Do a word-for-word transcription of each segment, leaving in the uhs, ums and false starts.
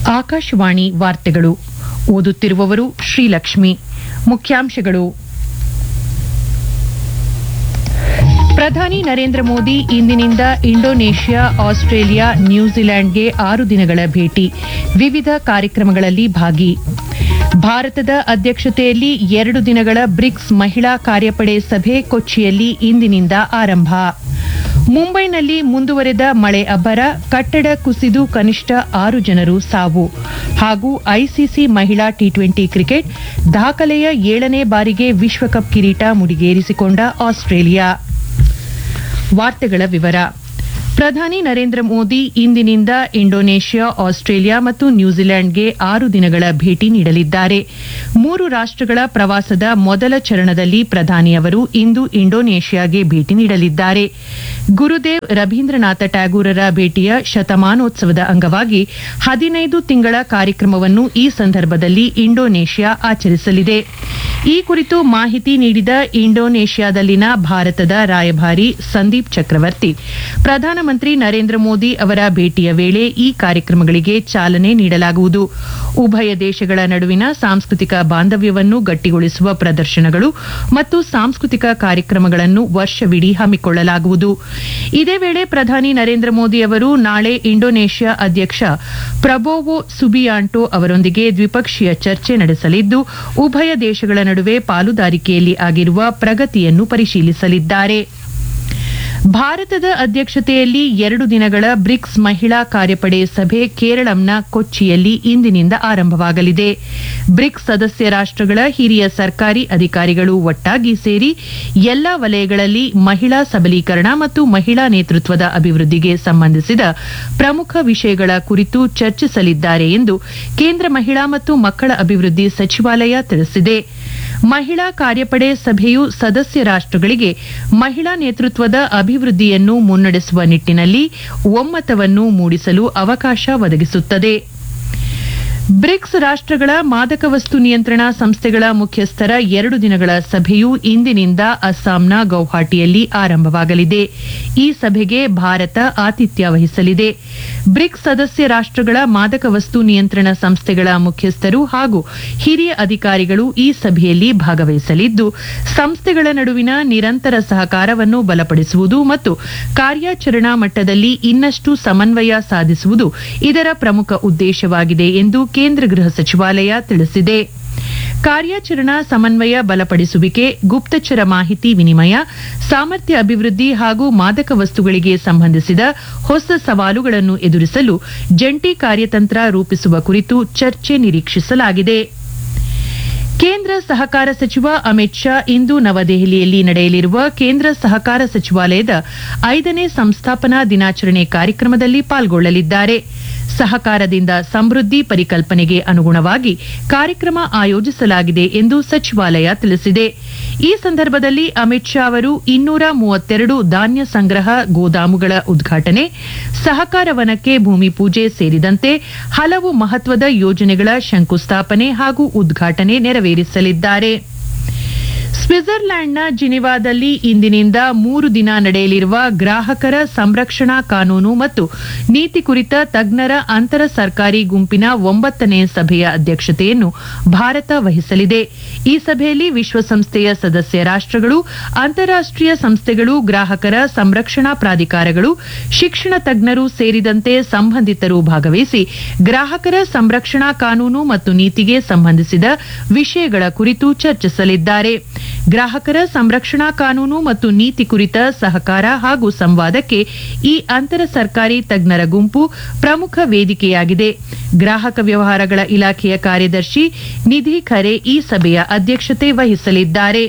ಆಕಾಶವಾಣಿ ವಾರ್ತೆಗಳು ಓದುತ್ತಿರುವವರು ಶ್ರೀಲಕ್ಷ್ಮಿ. ಮುಖ್ಯಾಂಶಗಳು. ಪ್ರಧಾನಿ ನರೇಂದ್ರ ಮೋದಿ ಇಂದಿನಿಂದ ಇಂಡೋನೇಷ್ಯಾ, ಆಸ್ಟ್ರೇಲಿಯಾ, ನ್ಯೂಜಿಲೆಂಡ್ಗೆ ಆರು ದಿನಗಳ ಭೇಟಿ. ವಿವಿಧ ಕಾರ್ಯಕ್ರಮಗಳಲ್ಲಿ ಭಾಗಿ. ಭಾರತದ ಅಧ್ಯಕ್ಷತೆಯಲ್ಲಿ ಎರಡು ದಿನಗಳ ಬ್ರಿಕ್ಸ್ ಮಹಿಳಾ ಕಾರ್ಯಪಡೆ ಸಭೆ ಕೊಚ್ಚಿಯಲ್ಲಿ ಇಂದಿನಿಂದ ಆರಂಭ. ಮುಂಬೈನಲ್ಲಿ ಮುಂದುವರೆದ ಮಳೆ ಅಬ್ಬರ, ಕಟ್ಟಡ ಕುಸಿದು ಕನಿಷ್ಠ ಆರು ಜನರು ಸಾವು. ಹಾಗೂ ಐಸಿಸಿ ಮಹಿಳಾ ಟಿ ಟ್ವೆಂಟಿ ಕ್ರಿಕೆಟ್ ದಾಖಲೆಯ ಏಳನೇ ಬಾರಿಗೆ ವಿಶ್ವಕಪ್ ಕಿರೀಟ ಮುಡಿಗೇರಿಸಿಕೊಂಡ ಆಸ್ಟ್ರೇಲಿಯಾ. ವಾರ್ತೆಗಳ ವಿವರ. ಪ್ರಧಾನಿ ನರೇಂದ್ರ ಮೋದಿ ಇಂದಿನಿಂದ ಇಂಡೋನೇಷ್ಯಾ, ಆಸ್ಟ್ರೇಲಿಯಾ ಮತ್ತು ನ್ಯೂಜಿಲೆಂಡ್ಗೆ ಆರು ದಿನಗಳ ಭೇಟಿ ನೀಡಲಿದ್ದಾರೆ. ಮೂರು ರಾಷ್ಟಗಳ ಪ್ರವಾಸದ ಮೊದಲ ಚರಣದಲ್ಲಿ ಪ್ರಧಾನಿ ಅವರು ಇಂದು ಇಂಡೋನೇಷ್ಯಾಗೆ ಭೇಟಿ ನೀಡಲಿದ್ದಾರೆ. ಗುರುದೇವ್ ರವೀಂದ್ರನಾಥ ಟ್ಯಾಗೋರರ ಭೇಟಿಯ ಶತಮಾನೋತ್ಸವದ ಅಂಗವಾಗಿ ಹದಿನೈದು ತಿಂಗಳ ಕಾರ್ಯಕ್ರಮವನ್ನು ಈ ಸಂದರ್ಭದಲ್ಲಿ ಇಂಡೋನೇಷ್ಯಾ ಆಚರಿಸಲಿದೆ. ಈ ಕುರಿತು ಮಾಹಿತಿ ನೀಡಿದ ಇಂಡೋನೇಷ್ಯಾದಲ್ಲಿನ ಭಾರತದ ರಾಯಭಾರಿ ಸಂದೀಪ್ ಚಕ್ರವರ್ತಿ, ಪ್ರಧಾನಮಂತ್ರಿ ನರೇಂದ್ರ ಮೋದಿ ಅವರ ಭೇಟಿಯ ವೇಳೆ ಈ ಕಾರ್ಯಕ್ರಮಗಳಿಗೆ ಚಾಲನೆ ನೀಡಲಾಗುವುದು. ಉಭಯ ದೇಶಗಳ ನಡುವಿನ ಸಾಂಸ್ಕೃತಿಕ ಬಾಂಧವ್ಯವನ್ನು ಗಟ್ಟಿಗೊಳಿಸುವ ಪ್ರದರ್ಶನಗಳು ಮತ್ತು ಸಾಂಸ್ಕೃತಿಕ ಕಾರ್ಯಕ್ರಮಗಳನ್ನು ವರ್ಷವಿಡೀ ಹಮ್ಮಿಕೊಳ್ಳಲಾಗುವುದು. ಇದೇ ವೇಳೆ ಪ್ರಧಾನಿ ನರೇಂದ್ರ ಮೋದಿ ಅವರು ನಾಳೆ ಇಂಡೋನೇಷ್ಯಾ ಅಧ್ಯಕ್ಷ ಪ್ರಬೋವೋ ಸುಬಿಯಾಂಟೋ ಅವರೊಂದಿಗೆ ದ್ವಿಪಕ್ಷೀಯ ಚರ್ಚೆ ನಡೆಸಲಿದ್ದು, ಉಭಯ ದೇಶಗಳ ನಡುವೆ ಪಾಲುದಾರಿಕೆಯಲ್ಲಿ ಆಗಿರುವ ಪ್ರಗತಿಯನ್ನು ಪರಿಶೀಲಿಸಲಿದ್ದಾರೆ. ಭಾರತದ ಅಧ್ಯಕ್ಷತೆಯಲ್ಲಿ ಎರಡು ದಿನಗಳ ಬ್ರಿಕ್ಸ್ ಮಹಿಳಾ ಕಾರ್ಯಪಡೆ ಸಭೆ ಕೇರಳಂನ ಕೊಚ್ಚಿಯಲ್ಲಿ ಇಂದಿನಿಂದ ಆರಂಭವಾಗಲಿದೆ. ಬ್ರಿಕ್ಸ್ ಸದಸ್ಯ ರಾಷ್ಟಗಳ ಹಿರಿಯ ಸರ್ಕಾರಿ ಅಧಿಕಾರಿಗಳು ಒಟ್ಟಾಗಿ ಸೇರಿ ಎಲ್ಲಾ ವಲಯಗಳಲ್ಲಿ ಮಹಿಳಾ ಸಬಲೀಕರಣ ಮತ್ತು ಮಹಿಳಾ ನೇತೃತ್ವದ ಅಭಿವೃದ್ಧಿಗೆ ಸಂಬಂಧಿಸಿದ ಪ್ರಮುಖ ವಿಷಯಗಳ ಕುರಿತು ಚರ್ಚಿಸಲಿದ್ದಾರೆ ಎಂದು ಕೇಂದ್ರ ಮಹಿಳಾ ಮತ್ತು ಮಕ್ಕಳ ಅಭಿವೃದ್ಧಿ ಸಚಿವಾಲಯ ತಿಳಿಸಿದೆ. ಮಹಿಳಾ ಕಾರ್ಯಪಡೆ ಸಭೆಯು ಸದಸ್ಯ ರಾಷ್ಟಗಳಿಗೆ ಮಹಿಳಾ ನೇತೃತ್ವದ ಅಭಿವೃದ್ಧಿಯನ್ನು ಮುನ್ನಡೆಸುವ ನಿಟ್ಟಿನಲ್ಲಿ ಒಮ್ಮತವನ್ನು ಮೂಡಿಸಲು ಅವಕಾಶ ಒದಗಿಸುತ್ತದೆ. ಬ್ರಿಕ್ಸ್ ರಾಷ್ಟಗಳ ಮಾದಕ ವಸ್ತು ನಿಯಂತ್ರಣ ಸಂಸ್ಥೆಗಳ ಮುಖ್ಯಸ್ಥರ ಎರಡು ದಿನಗಳ ಸಭೆಯು ಇಂದಿನಿಂದ ಅಸ್ಸಾಂನ ಗೌಹಾಟಿಯಲ್ಲಿ ಆರಂಭವಾಗಲಿದೆ. ಈ ಸಭೆಗೆ ಭಾರತ ಆತಿಥ್ಯ ವಹಿಸಲಿದೆ. ಬ್ರಿಕ್ಸ್ ಸದಸ್ಯ ರಾಷ್ಟಗಳ ಮಾದಕ ವಸ್ತು ನಿಯಂತ್ರಣ ಸಂಸ್ಥೆಗಳ ಮುಖ್ಯಸ್ಥರು ಹಾಗೂ ಹಿರಿಯ ಅಧಿಕಾರಿಗಳು ಈ ಸಭೆಯಲ್ಲಿ ಭಾಗವಹಿಸಲಿದ್ದು, ಸಂಸ್ಥೆಗಳ ನಡುವಿನ ನಿರಂತರ ಸಹಕಾರವನ್ನು ಬಲಪಡಿಸುವುದು ಮತ್ತು ಕಾರ್ಯಾಚರಣಾ ಮಟ್ಟದಲ್ಲಿ ಇನ್ನಷ್ಟು ಸಮನ್ವಯ ಸಾಧಿಸುವುದು ಇದರ ಪ್ರಮುಖ ಉದ್ದೇಶವಾಗಿದೆ ಎಂದು ಕೇಂದ್ರ ಗೃಹ ಸಚಿವಾಲಯ ತಿಳಿಸಿದೆ. ಕಾರ್ಯಾಚರಣಾ ಸಮನ್ವಯ ಬಲಪಡಿಸುವಿಕೆ, ಗುಪ್ತಚರ ಮಾಹಿತಿ ವಿನಿಮಯ, ಸಾಮರ್ಥ್ಯ ಅಭಿವೃದ್ಧಿ ಹಾಗೂ ಮಾದಕ ವಸ್ತುಗಳಿಗೆ ಸಂಬಂಧಿಸಿದ ಹೊಸ ಸವಾಲುಗಳನ್ನು ಎದುರಿಸಲು ಜಂಟಿ ಕಾರ್ಯತಂತ್ರ ರೂಪಿಸುವ ಕುರಿತು ಚರ್ಚೆ ನಿರೀಕ್ಷಿಸಲಾಗಿದೆ. ಕೇಂದ್ರ ಸಹಕಾರ ಸಚಿವ ಅಮಿತ್ ಶಾ ಇಂದು ನವದೆಹಲಿಯಲ್ಲಿ ನಡೆಯಲಿರುವ ಕೇಂದ್ರ ಸಹಕಾರ ಸಚಿವಾಲಯದ ಐದನೇ ಸಂಸ್ಥಾಪನಾ ದಿನಾಚರಣೆ ಕಾರ್ಯಕ್ರಮದಲ್ಲಿ ಪಾಲ್ಗೊಳ್ಳಲಿದ್ದಾರೆ. ಸಹಕಾರದಿಂದ ಸಮೃದ್ಧಿ ಪರಿಕಲ್ಪನೆಗೆ ಅನುಗುಣವಾಗಿ ಕಾರ್ಯಕ್ರಮ ಆಯೋಜಿಸಲಾಗಿದೆ ಎಂದು ಸಚಿವಾಲಯ ತಿಳಿಸಿದೆ. ಈ ಸಂದರ್ಭದಲ್ಲಿ ಅಮಿತ್ ಶಾ ಅವರು ಇನ್ನೂರ ಮೂವತ್ತೆರಡು ಧಾನ್ಯ ಸಂಗ್ರಹ ಗೋದಾಮುಗಳ ಉದ್ಘಾಟನೆ, ಸಹಕಾರ ವನಕ್ಕೆ ಭೂಮಿ ಪೂಜೆ ಸೇರಿದಂತೆ ಹಲವು ಮಹತ್ವದ ಯೋಜನೆಗಳ ಶಂಕುಸ್ಥಾಪನೆ ಹಾಗೂ ಉದ್ಘಾಟನೆ ನೆರವೇರಿಸಲಿದ್ದಾರೆ. ಸ್ವಿಟ್ಜರ್ಲ್ಯಾಂಡ್ನ ಜಿನಿವಾದಲ್ಲಿ ಇಂದಿನಿಂದ ಮೂರು ದಿನ ನಡೆಯಲಿರುವ ಗ್ರಾಹಕರ ಸಂರಕ್ಷಣಾ ಕಾನೂನು ಮತ್ತು ನೀತಿ ಕುರಿತ ತಜ್ಞರ ಅಂತರ ಸರ್ಕಾರಿ ಗುಂಪಿನ ಒಂಬತ್ತನೇ ಸಭೆಯ ಅಧ್ಯಕ್ಷತೆಯನ್ನು ಭಾರತ ವಹಿಸಲಿದೆ. ಈ ಸಭೆಯಲ್ಲಿ ವಿಶ್ವಸಂಸ್ಥೆಯ ಸದಸ್ಯ ರಾಷ್ಟಗಳು, ಅಂತಾರಾಷ್ಟೀಯ ಸಂಸ್ಥೆಗಳು, ಗ್ರಾಹಕರ ಸಂರಕ್ಷಣಾ ಪ್ರಾಧಿಕಾರಗಳು, ಶಿಕ್ಷಣ ತಜ್ಞರು ಸೇರಿದಂತೆ ಸಂಬಂಧಿತರು ಭಾಗವಹಿಸಿ ಗ್ರಾಹಕರ ಸಂರಕ್ಷಣಾ ಕಾನೂನು ಮತ್ತು ನೀತಿಗೆ ಸಂಬಂಧಿಸಿದ ವಿಷಯಗಳ ಕುರಿತು ಚರ್ಚಿಸಲಿದ್ದಾರೆ. ಗ್ರಾಹಕರ ಸಂರಕ್ಷಣಾ ಕಾನೂನು ಮತ್ತು ನೀತಿ ಕುರಿತ ಸಹಕಾರ ಹಾಗೂ ಸಂವಾದಕ್ಕೆ ಈ ಅಂತರ ಸರ್ಕಾರಿ ತಜ್ಞರ ಗುಂಪು ಪ್ರಮುಖ ವೇದಿಕೆಯಾಗಿದೆ. ಗ್ರಾಹಕ ವ್ಯವಹಾರಗಳ ಇಲಾಖೆಯ ಕಾರ್ಯದರ್ಶಿ ನಿಧಿ ಖರೆ ಈ ಸಭೆಯ ಅಧ್ಯಕ್ಷತೆ ವಹಿಸಲಿದ್ದಾರೆ.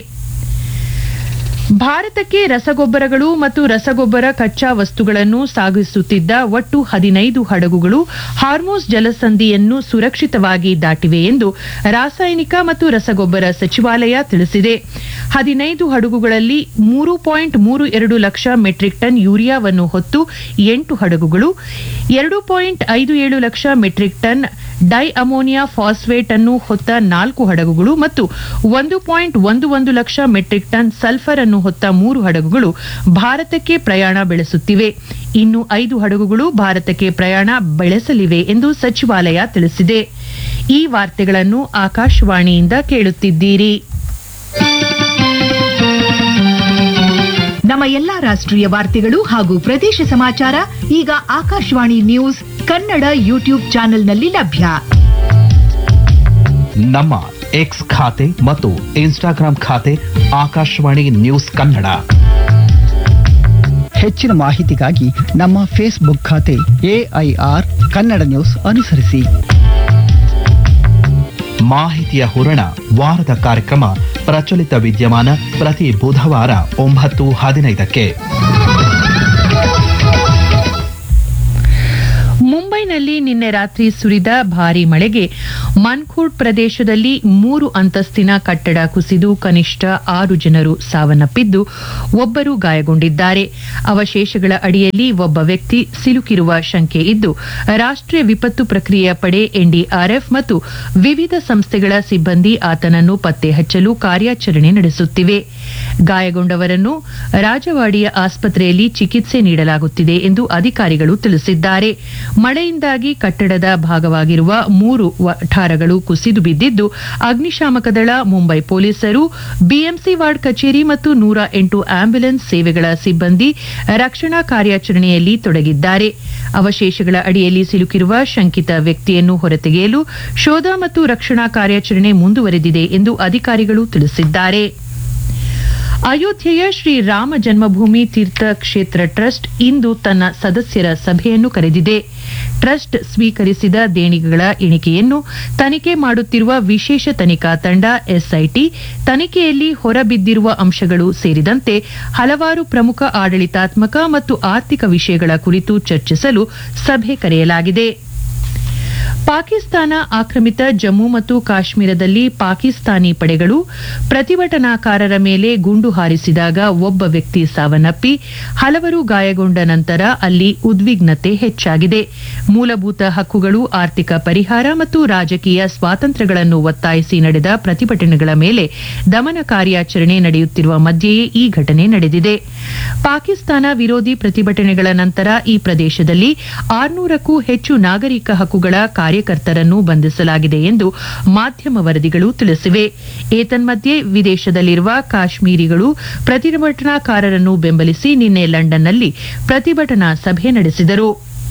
ಭಾರತಕ್ಕೆ ರಸಗೊಬ್ಬರಗಳು ಮತ್ತು ರಸಗೊಬ್ಬರ ಕಚ್ಚಾ ವಸ್ತುಗಳನ್ನು ಸಾಗಿಸುತ್ತಿದ್ದ ಒಟ್ಟು ಹದಿನೈದು ಹಡಗುಗಳು ಹಾರ್ಮುಜ್ ಜಲಸಂಧಿಯನ್ನು ಸುರಕ್ಷಿತವಾಗಿ ದಾಟಿವೆ ಎಂದು ರಾಸಾಯನಿಕ ಮತ್ತು ರಸಗೊಬ್ಬರ ಸಚಿವಾಲಯ ತಿಳಿಸಿದೆ. ಹದಿನೈದು ಹಡಗುಗಳಲ್ಲಿ ಮೂರು ಪಾಯಿಂಟ್ ಮೂರು ಎರಡು ಲಕ್ಷ ಮೆಟ್ರಿಕ್ ಟನ್ ಯೂರಿಯಾವನ್ನು ಹೊತ್ತು ಎಂಟು ಹಡಗುಗಳು, ಎರಡು ಪಾಯಿಂಟ್ ಐದು ಏಳು lakh metric ton dye ammonia phosphate ಅನ್ನು ಹೊತ್ತ ನಾಲ್ಕು ಹಡಗುಗಳು ಮತ್ತು ಒಂದು ಪಾಯಿಂಟ್ ಒಂದು ಒಂದು ಲಕ್ಷ ಮೆಟ್ರಿಕ್ ಟನ್ ಸಲ್ಫರ್ ಅನ್ನು ಹೊತ್ತ ಮೂರು ಹಡಗುಗಳು ಭಾರತಕ್ಕೆ ಪ್ರಯಾಣ ಬೆಳೆಸುತ್ತಿವೆ. ಇನ್ನು ಐದು ಹಡಗುಗಳು ಭಾರತಕ್ಕೆ ಪ್ರಯಾಣ ಬೆಳೆಸಲಿವೆ ಎಂದು ಸಚಿವಾಲಯ ತಿಳಿಸಿದೆ. ಈ ವಾರ್ತೆಗಳನ್ನು ಆಕಾಶವಾಣಿಯಿಂದ ಕೇಳುತ್ತಿದ್ದೀರಿ. ನಮ್ಮ ಎಲ್ಲಾ ರಾಷ್ಟ್ರೀಯ ವಾರ್ತೆಗಳು ಹಾಗೂ ಪ್ರದೇಶ ಸಮಾಚಾರ ಈಗ ಆಕಾಶವಾಣಿ ನ್ಯೂಸ್ ಕನ್ನಡ ಯೂಟ್ಯೂಬ್ ಚಾನೆಲ್ನಲ್ಲಿ ಲಭ್ಯ. ನಮ್ಮ ಎಕ್ಸ್ ಖಾತೆ ಮತ್ತು ಇನ್ಸ್ಟಾಗ್ರಾಂ ಖಾತೆ ಆಕಾಶವಾಣಿ ನ್ಯೂಸ್ ಕನ್ನಡ. ಹೆಚ್ಚಿನ ಮಾಹಿತಿಗಾಗಿ ನಮ್ಮ ಫೇಸ್ಬುಕ್ ಖಾತೆ ಎಐಆರ್ ಕನ್ನಡ ನ್ಯೂಸ್ ಅನುಸರಿಸಿ. ಮಾಹಿತಿಯ ಹೂರಣ ವಾರದ ಕಾರ್ಯಕ್ರಮ ಪ್ರಚಲಿತ ವಿದ್ಯಮಾನ ಪ್ರತಿ ಬುಧವಾರ ಒಂಬತ್ತು ಹದಿನೈದಕ್ಕೆ. ಮುಂಬೈನಲ್ಲಿ ನಿನ್ನೆ ರಾತ್ರಿ ಸುರಿದ ಭಾರೀ ಮಳೆಗೆ ಮನ್ಕೂಡ್ ಪ್ರದೇಶದಲ್ಲಿ ಮೂರು ಅಂತಸ್ತಿನ ಕಟ್ಟಡ ಕುಸಿದು ಕನಿಷ್ಠ ಆರು ಜನರು ಸಾವನ್ನಪ್ಪಿದ್ದು ಒಬ್ಬರು ಗಾಯಗೊಂಡಿದ್ದಾರೆ. ಅವಶೇಷಗಳ ಅಡಿಯಲ್ಲಿ ಒಬ್ಬ ವ್ಯಕ್ತಿ ಸಿಲುಕಿರುವ ಶಂಕೆ ಇದ್ದು ರಾಷ್ಟ್ರೀಯ ವಿಪತ್ತು ಪ್ರಕ್ರಿಯೆ ಪಡೆ ಎನ್ಡಿಆರ್ಎಫ್ ಮತ್ತು ವಿವಿಧ ಸಂಸ್ಥೆಗಳ ಸಿಬ್ಬಂದಿ ಆತನನ್ನು ಪತ್ತೆ ಹಚ್ಚಲು ಕಾರ್ಯಾಚರಣೆ ನಡೆಸುತ್ತಿವೆ. ಗಾಯಗೊಂಡವರನ್ನು ರಾಜವಾಡಿಯ ಆಸ್ಪತ್ರೆಯಲ್ಲಿ ಚಿಕಿತ್ಸೆ ನೀಡಲಾಗುತ್ತಿದೆ ಎಂದು ಅಧಿಕಾರಿಗಳು ತಿಳಿಸಿದ್ದಾರೆ. ಮಳೆಯಿಂದಾಗಿ ಕಟ್ಟಡದ ಭಾಗವಾಗಿರುವ ಮೂರು ವಠಾರಗಳು ಕುಸಿದು ಬಿದ್ದಿದ್ದು ಅಗ್ನಿಶಾಮಕ ದಳ, ಮುಂಬೈ ಪೊಲೀಸರು, ಬಿಎಂಸಿ ವಾರ್ಡ್ ಕಚೇರಿ ಮತ್ತು ನೂರ ಎಂಟು ಆಂಬ್ಯುಲೆನ್ಸ್ ಸೇವೆಗಳ ಸಿಬ್ಬಂದಿ ರಕ್ಷಣಾ ಕಾರ್ಯಾಚರಣೆಯಲ್ಲಿ ತೊಡಗಿದ್ದಾರೆ. ಅವಶೇಷಗಳ ಅಡಿಯಲ್ಲಿ ಸಿಲುಕಿರುವ ಶಂಕಿತ ವ್ಯಕ್ತಿಯನ್ನು ಹೊರತೆಗೆಯಲು ಶೋಧ ಮತ್ತು ರಕ್ಷಣಾ ಕಾರ್ಯಾಚರಣೆ ಮುಂದುವರೆದಿದೆ ಎಂದು ಅಧಿಕಾರಿಗಳು ತಿಳಿಸಿದ್ದಾರೆ. ಅಯೋಧ್ಯೆಯ ಶ್ರೀ ರಾಮ ಜನ್ಮಭೂಮಿ ತೀರ್ಥ ಕ್ಷೇತ್ರ ಟ್ರಸ್ಟ್ ಇಂದು ತನ್ನ ಸದಸ್ಯರ ಸಭೆಯನ್ನು ಕರೆದಿದೆ. ಟ್ರಸ್ಟ್ ಸ್ವೀಕರಿಸಿದ ದೇಣಿಗೆಗಳ ಎಣಿಕೆಯನ್ನು ತನಿಖೆ ಮಾಡುತ್ತಿರುವ ವಿಶೇಷ ತನಿಖಾ ತಂಡ ಎಸ್ಐಟಿ ತನಿಖೆಯಲ್ಲಿ ಹೊರಬಿದ್ದಿರುವ ಅಂಶಗಳು ಸೇರಿದಂತೆ ಹಲವಾರು ಪ್ರಮುಖ ಆಡಳಿತಾತ್ಮಕ ಮತ್ತು ಆರ್ಥಿಕ ವಿಷಯಗಳ ಕುರಿತು ಚರ್ಚಿಸಲು ಸಭೆ ಕರೆಯಲಾಗಿದೆ. ಪಾಕಿಸ್ತಾನ ಆಕ್ರಮಿತ ಜಮ್ಮು ಮತ್ತು ಕಾಶ್ಮೀರದಲ್ಲಿ ಪಾಕಿಸ್ತಾನಿ ಪಡೆಗಳು ಪ್ರತಿಭಟನಾಕಾರರ ಮೇಲೆ ಗುಂಡು ಹಾರಿಸಿದಾಗ ಒಬ್ಬ ವ್ಯಕ್ತಿ ಸಾವನ್ನಪ್ಪಿ ಹಲವರು ಗಾಯಗೊಂಡ ನಂತರ ಅಲ್ಲಿ ಉದ್ವಿಗ್ನತೆ ಹೆಚ್ಚಾಗಿದೆ. ಮೂಲಭೂತ ಹಕ್ಕುಗಳು, ಆರ್ಥಿಕ ಪರಿಹಾರ ಮತ್ತು ರಾಜಕೀಯ ಸ್ವಾತಂತ್ರ್ಯಗಳನ್ನು ಒತ್ತಾಯಿಸಿ ನಡೆದ ಪ್ರತಿಭಟನೆಗಳ ಮೇಲೆ ದಮನ ಕಾರ್ಯಾಚರಣೆ ನಡೆಯುತ್ತಿರುವ ಮಧ್ಯೆಯೇ ಈ ಘಟನೆ ನಡೆದಿದೆ. ಪಾಕಿಸ್ತಾನ ವಿರೋಧಿ ಪ್ರತಿಭಟನೆಗಳ ನಂತರ ಈ ಪ್ರದೇಶದಲ್ಲಿ ಆರುನೂರಕ್ಕೂ ಹೆಚ್ಚು ನಾಗರಿಕ ಹಕ್ಕುಗಳ ಕಾರ್ಯಕರ್ತರನ್ನು ಬಂಧಿಸಲಾಗಿದೆ ಎಂದು ಮಾಧ್ಯಮ ವರದಿಗಳು ತಿಳಿಸಿವೆ. ಏತನ್ಮಧ್ಯೆ ವಿದೇಶದಲ್ಲಿರುವ ಕಾಶ್ಮೀರಿಗಳು ಪ್ರತಿಭಟನಾಕಾರರನ್ನು ಬೆಂಬಲಿಸಿ ನಿನ್ನೆ ಲಂಡನ್ನಲ್ಲಿ ಪ್ರತಿಭಟನಾ ಸಭೆ ನಡೆಸಿದರು.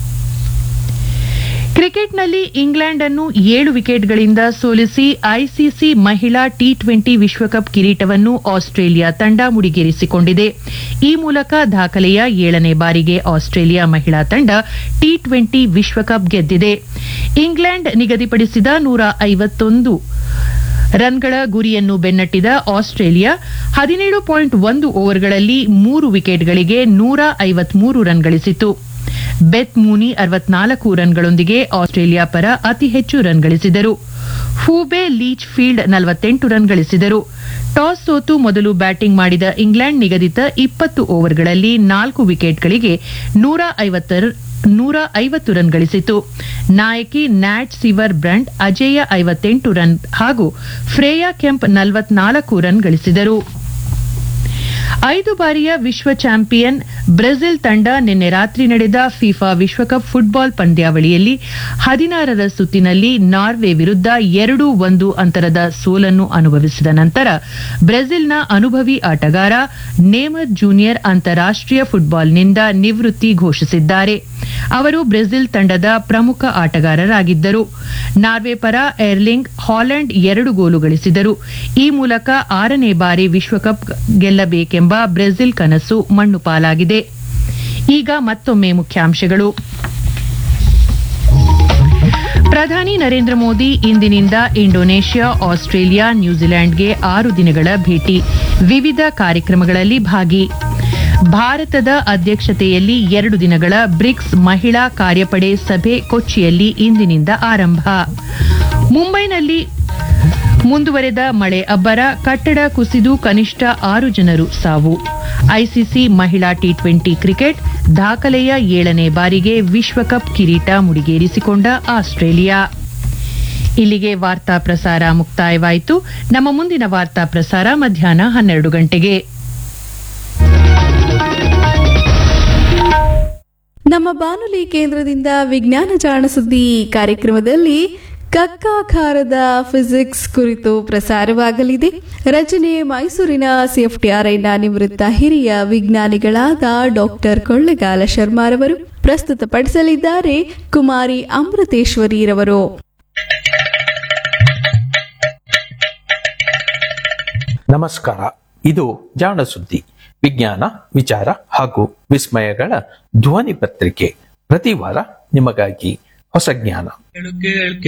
ಕ್ರಿಕೆಟ್ನಲ್ಲಿ ಇಂಗ್ಲೆಂಡ್ ಅನ್ನು ಏಳು ವಿಕೆಟ್ಗಳಿಂದ ಸೋಲಿಸಿ ಐಸಿಸಿ ಮಹಿಳಾ ಟಿ ಟ್ವೆಂಟಿ ವಿಶ್ವಕಪ್ ಕಿರೀಟವನ್ನು ಆಸ್ಟ್ರೇಲಿಯಾ ತಂಡ ಮುಡಿಗೇರಿಸಿಕೊಂಡಿದೆ. ಈ ಮೂಲಕ ದಾಖಲೆಯ ಏಳನೇ ಬಾರಿಗೆ ಆಸ್ಟ್ರೇಲಿಯಾ ಮಹಿಳಾ ತಂಡ ಟಿ ಟ್ವೆಂಟಿ ವಿಶ್ವಕಪ್ ಗೆದ್ದಿದೆ. ಇಂಗ್ಲೆಂಡ್ ನಿಗದಿಪಡಿಸಿದ ನೂರ ಐವತ್ತೊಂದು ರನ್ಗಳ ಗುರಿಯನ್ನು ಬೆನ್ನಟ್ಟಿದ ಆಸ್ಟ್ರೇಲಿಯಾ ಹದಿನೇಳು ಪಾಯಿಂಟ್ ಒಂದು ಓವರ್ಗಳಲ್ಲಿ ಮೂರು ವಿಕೆಟ್ಗಳಿಗೆ ನೂರ ಐವತ್ಮೂರು ರನ್ ಗಳಿಸಿತು. ಬೆತ್ ಮೂನಿ ಅರವತ್ನಾಲ್ಕು ರನ್ಗಳೊಂದಿಗೆ ಆಸ್ಟ್ರೇಲಿಯಾ ಪರ ಅತಿ ಹೆಚ್ಚು ರನ್ ಗಳಿಸಿದರು. ಹೂಬೆ ಲೀಚ್ ಫೀಲ್ಡ್ ನಲವತ್ತೆಂಟು ರನ್ ಗಳಿಸಿದರು. ಟಾಸ್ ಸೋತು ಮೊದಲು ಬ್ಯಾಟಿಂಗ್ ಮಾಡಿದ ಇಂಗ್ಲೆಂಡ್ ನಿಗದಿತ ಇಪ್ಪತ್ತು ಓವರ್ಗಳಲ್ಲಿ ನಾಲ್ಕು ವಿಕೆಟ್ಗಳಿಗೆ ನೂರ ನೂರ ಐವತ್ತು ರನ್ ಗಳಿಸಿತು. ನಾಯಕಿ ನ್ಯಾಟ್ ಸಿವರ್ ಬ್ರಂಟ್ ಅಜೇಯ ಐವತ್ತೆಂಟು ರನ್ ಹಾಗೂ ಫ್ರೇಯಾ ಕೆಂಪ್ ನಲವತ್ನಾಲ್ಕು ರನ್ ಗಳಿಸಿದರು. ಐದು ಬಾರಿಯ ವಿಶ್ವ ಚಾಂಪಿಯನ್ ಬ್ರೆಜಿಲ್ ತಂಡ ನಿನ್ನೆ ರಾತ್ರಿ ನಡೆದ ಫಿಫಾ ವಿಶ್ವಕಪ್ ಫುಟ್ಬಾಲ್ ಪಂದ್ಯಾವಳಿಯಲ್ಲಿ ಹದಿನಾರರ ಸುತ್ತಿನಲ್ಲಿ ನಾರ್ವೆ ವಿರುದ್ಧ ಎರಡು ಒಂದು ಅಂತರದ ಸೋಲನ್ನು ಅನುಭವಿಸಿದ ನಂತರ ಬ್ರೆಜಿಲ್ನ ಅನುಭವಿ ಆಟಗಾರ ನೇಮರ್ ಜೂನಿಯರ್ ಅಂತಾರಾಷ್ಟೀಯ ಫುಟ್ಬಾಲ್ನಿಂದ ನಿವೃತ್ತಿ ಘೋಷಿಸಿದ್ದಾರೆ. ಅವರು ಬ್ರೆಜಿಲ್ ತಂಡದ ಪ್ರಮುಖ ಆಟಗಾರರಾಗಿದ್ದರು. ನಾರ್ವೆ ಪರ ಏರ್ಲಿಂಗ್ ಹಾಲೆಂಡ್ ಎರಡು ಗೋಲು ಗಳಿಸಿದರು. ಈ ಮೂಲಕ ಆರನೇ ಬಾರಿ ವಿಶ್ವಕಪ್ ಗೆಲ್ಲಬೇಕೆಂಬ ಬ್ರೆಜಿಲ್ ಕನಸು ಮಣ್ಣು ಪಾಲಾಗಿದೆ. ಈಗ ಮತ್ತೊಮ್ಮೆ ಮುಖ್ಯಾಂಶಗಳು. ಪ್ರಧಾನಿ ನರೇಂದ್ರ ಮೋದಿ ಇಂದಿನಿಂದ ಇಂಡೋನೇಷ್ಯಾ, ಆಸ್ಟ್ರೇಲಿಯಾ, ನ್ಯೂಜಿಲೆಂಡ್ಗೆ ಆರು ದಿನಗಳ ಭೇಟಿ, ವಿವಿಧ ಕಾರ್ಯಕ್ರಮಗಳಲ್ಲಿ ಭಾಗಿ. ಭಾರತದ ಅಧ್ಯಕ್ಷತೆಯಲ್ಲಿ ಎರಡು ದಿನಗಳ ಬ್ರಿಕ್ಸ್ ಮಹಿಳಾ ಕಾರ್ಯಪಡೆ ಸಭೆ ಕೊಚ್ಚಿಯಲ್ಲಿ ಇಂದಿನಿಂದ ಆರಂಭ. ಮುಂಬೈನಲ್ಲಿ ಮುಂದುವರೆದ ಮಳೆ ಅಬ್ಬರ, ಕಟ್ಟಡ ಕುಸಿದು ಕನಿಷ್ಠ ಆರು ಜನರು ಸಾವು. ಐಸಿಸಿ ಮಹಿಳಾ ಟಿ ಟ್ವೆಂಟಿ ಕ್ರಿಕೆಟ್ ದಾಖಲೆಯ ಏಳನೇ ಬಾರಿಗೆ ವಿಶ್ವಕಪ್ ಕಿರೀಟ ಮುಡಿಗೇರಿಸಿಕೊಂಡ ಆಸ್ಟ್ರೇಲಿಯಾ. ಇಲ್ಲಿಗೆ ವಾರ್ತಾ ಪ್ರಸಾರ ಮುಕ್ತಾಯವಾಯಿತು. ನಮ್ಮ ಮುಂದಿನ ವಾರ್ತಾ ಪ್ರಸಾರ ಮಧ್ಯಾಹ್ನ ಹನ್ನೆರಡು ಗಂಟೆಗೆ. ನಮ್ಮ ಬಾನುಲಿ ಕೇಂದ್ರದಿಂದ ವಿಜ್ಞಾನ ಜಾಣ ಸುದ್ದಿ ಕಾರ್ಯಕ್ರಮದಲ್ಲಿ ಕಕ್ಕಾಕಾರದ ಫಿಸಿಕ್ಸ್ ಕುರಿತು ಪ್ರಸಾರವಾಗಲಿದೆ. ರಚನೆ ಮೈಸೂರಿನ ಸಿಎಫ್ಟಿಆರ್ಐನ ನಿವೃತ್ತ ಹಿರಿಯ ವಿಜ್ಞಾನಿಗಳಾದ ಡಾಕ್ಟರ್ ಕೊಳ್ಳೆಗಾಲ ಶರ್ಮಾರವರು. ಪ್ರಸ್ತುತಪಡಿಸಲಿದ್ದಾರೆ ಕುಮಾರಿ ಅಮೃತೇಶ್ವರಿರವರು. ನಮಸ್ಕಾರ. ಇದು ಜಾಣ ಸುದ್ದಿ, ವಿಜ್ಞಾನ, ವಿಚಾರ ಹಾಗೂ ವಿಸ್ಮಯಗಳ ಧ್ವನಿ ಪತ್ರಿಕೆ. ಪ್ರತಿ ವಾರ ನಿಮಗಾಗಿ ಹೊಸ ಜ್ಞಾನ.